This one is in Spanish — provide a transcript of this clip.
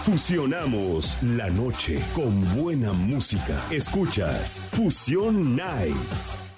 Fusionamos la noche con buena música. Escuchas Fusión Nights.